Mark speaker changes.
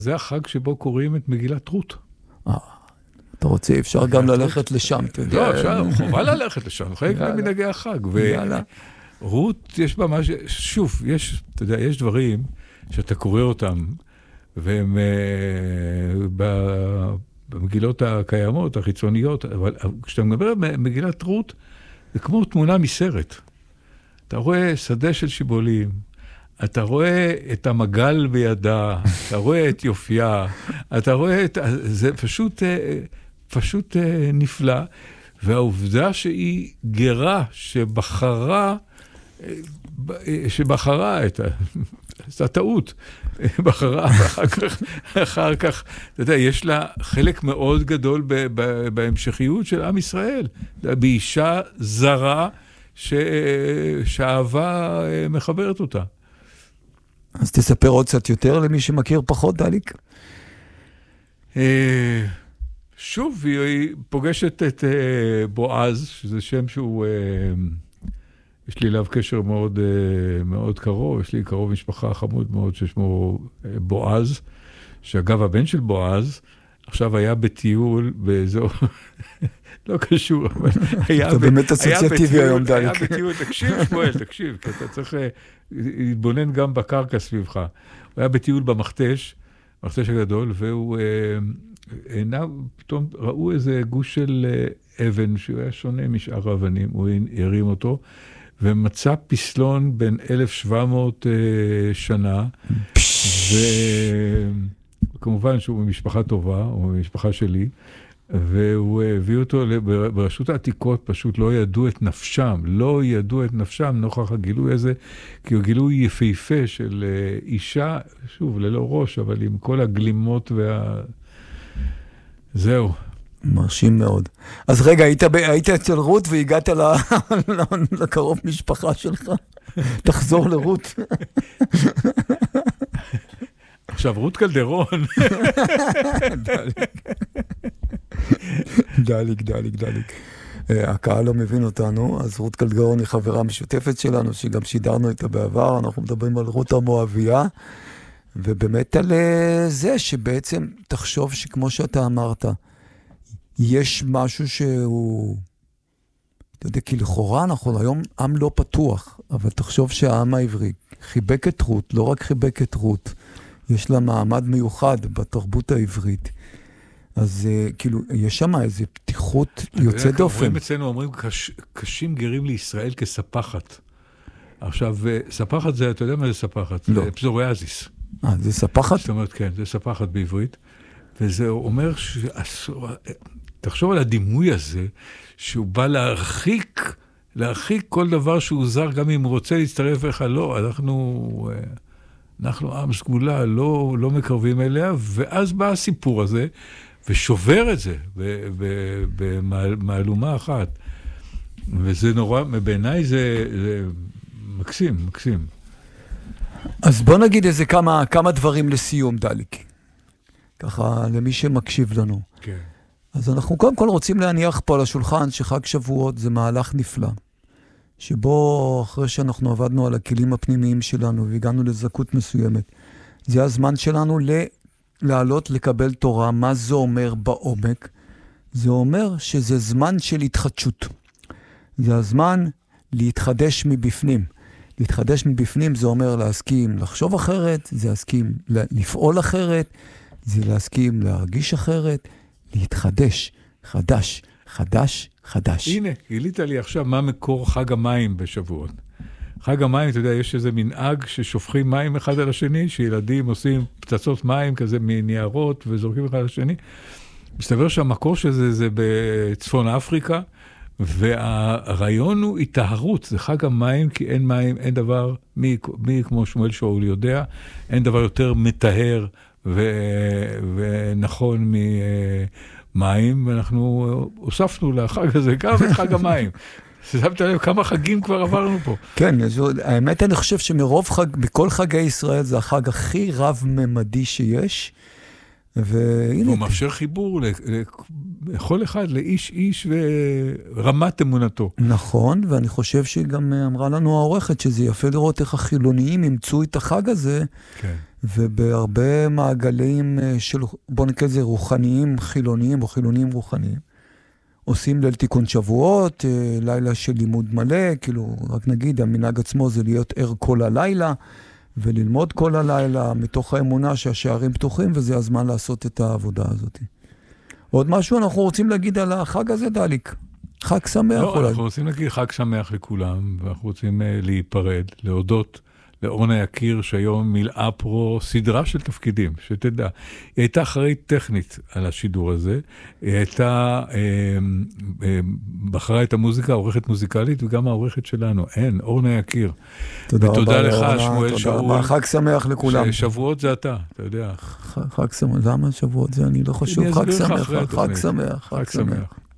Speaker 1: זה החג שבו קוראים את מגילת רות.
Speaker 2: אתה רוצה, אפשר גם ללכת לשם, אתה יודע.
Speaker 1: לא, אפשר, חובה ללכת לשם, חלק ממנהגי החג. ורות, יש בה משהו, שוב, אתה יודע, יש דברים שאתה קורא אותם, והם במגילות הקיימות, החיצוניות, אבל כשאתה מדבר במגילת רות, זה כמו תמונה מסרט. אתה רואה שדה של שיבולים, אתה רואה את המגל בידה, אתה רואה את יופייה, אתה רואה זה פשוט נפלא, והעובדה שהיא גרה, שבחרה את הטעות, בחרה, אחר כך, אתה יודע, יש לה חלק מאוד גדול בהמשכיות של עם ישראל, באישה זרה שהאהבה מחברת אותה.
Speaker 2: אז תספר עוד קצת יותר למי שמכיר פחות, דליק.
Speaker 1: שוב, היא פוגשת את בועז, שזה שם שהוא, יש לי אליו קשר מאוד, מאוד קרוב, יש לי קרוב משפחה חמוד מאוד ששמו בועז, שאגב הבן של בועז, עכשיו היה בטיול באזור, לא קשור, אבל
Speaker 2: אתה באמת אסוציאטיבי היום, דליק.
Speaker 1: היה בטיול, תקשיב שמואל, תקשיב, כי אתה צריך להתבונן גם בקרקע סביבך. הוא היה בטיול במכתש הגדול, והוא פתאום ראו איזה גוש של אבן, שהוא היה שונה משאר האבנים, הוא הרים אותו, ומצא פסלון בין 1,700 שנה, וכמובן שהוא ממשפחה טובה, הוא ממשפחה שלי, והוא הביא אותו ברשות העתיקות, פשוט לא ידעו את נפשם, נוכח הגילוי הזה, כי הוא גילוי יפהפה של אישה, שוב, ללא ראש, אבל עם כל הגלימות זהו.
Speaker 2: מרשים מאוד. אז רגע, היית אצל רות והגעת לקרוב משפחה שלך? תחזור לרות.
Speaker 1: עכשיו, רות קלדרון.
Speaker 2: דליק. הקהל לא מבין אותנו, אז רות קלדרון היא חברה משותפת שלנו, שגם שידרנו איתה בעבר, אנחנו מדברים על רות המואביה, ובאמת על זה שבעצם תחשוב שכמו שאתה אמרת, יש משהו שהוא, אתה יודע, כי לכאורה אנחנו היום עם לא פתוח, אבל תחשוב שהעם העברי חיבק את רות, לא רק חיבק את רות, יש לה מעמד מיוחד בתרבות העברית. אז כאילו, יש שם איזו פתיחות יוצא דופן.
Speaker 1: אומרים אצלנו, אומרים, קשים לישראל כספחת. עכשיו, ספחת זה, אתה יודע מה זה ספחת?
Speaker 2: לא.
Speaker 1: זה פזוריאזיס.
Speaker 2: זה ספחת?
Speaker 1: זאת אומרת, כן, זה ספחת בעברית. וזה אומר תחשוב על הדימוי הזה, שהוא בא להרחיק כל דבר שהוא זר, גם אם הוא רוצה להצטרף לך, לא, אנחנו עם סגולה, לא מקרבים אליה, ואז בא הסיפור הזה, ושובר את זה במעלומה אחת. וזה נורא, בעיניי זה מקסים.
Speaker 2: אז בוא נגיד איזה כמה דברים לסיום, דליק. ככה, למי שמקשיב לנו.
Speaker 1: כן.
Speaker 2: אז אנחנו קודם כל רוצים להניח פה על השולחן שחג שבועות זה מהלך נפלא. שבו אחרי שאנחנו עבדנו על הכלים הפנימיים שלנו והגענו לזכות מסוימת, זה הזמן שלנו לעלות לקבל תורה. מה זה אומר בעומק? זה אומר שזה זמן של התחדשות. זה הזמן להתחדש מבפנים. להתחדש מבפנים זה אומר להסכים לחשוב אחרת, זה להסכים לפעול אחרת, זה להסכים להרגיש אחרת, להתחדש, חדש.
Speaker 1: הנה, גילית לי עכשיו מה מקור חג המים בשבועות. חג המים, אתה יודע, יש איזה מנהג ששופכים מים אחד על השני, שילדים עושים פצצות מים כזה מניירות וזורקים אחד על השני. מסתבר שהמקור של זה בצפון אפריקה, והרעיון הוא התאהרות, זה חג המים, כי אין מים, אין דבר, מי כמו שמואל שאול יודע, אין דבר יותר מטהר ונכון ממים, ואנחנו הוספנו לחג הזה גם את חג המים. שמת לב כמה חגים כבר עברנו פה.
Speaker 2: כן, האמת אני חושב שמכל חגי ישראל זה החג הכי רב-ממדי שיש, והנה...
Speaker 1: הוא מאפשר חיבור לכל אחד, לאיש ורמת אמונתו.
Speaker 2: נכון, ואני חושב שגם אמרה לנו העורכת, שזה יפה לראות איך החילוניים ימצאו את החג הזה,
Speaker 1: כן.
Speaker 2: ובהרבה מעגלים של, בוא נקרא לזה, רוחניים חילוניים, או חילוניים רוחניים, עושים ליל תיקון שבועות, לילה של לימוד מלא, כאילו, רק נגיד, המנהג עצמו זה להיות ער כל הלילה, וללמוד כל הלילה מתוך האמונה שהשערים פתוחים, וזה הזמן לעשות את העבודה הזאת. עוד משהו אנחנו רוצים להגיד על החג הזה, דליק? חג שמח
Speaker 1: לא,
Speaker 2: אולי.
Speaker 1: אנחנו רוצים להגיד חג שמח לכולם, ואנחנו רוצים להיפרד, להודות לאורנה יקיר, שהיום מילאה פה סדרה של תפקידים, שתדע. היא הייתה אחראית טכנית על השידור הזה, היא הייתה, בחרה את המוזיקה, העורכת מוזיקלית, וגם העורכת שלנו. אורנה יקיר.
Speaker 2: תודה רבה.
Speaker 1: ותודה לך, שמואל שאול.
Speaker 2: חג שמח לכולם.
Speaker 1: שבועות זה אתה יודע.
Speaker 2: חג שמח, למה שבועות זה? אני לא חושב. חג שמח, חג שמח.
Speaker 1: חג שמח.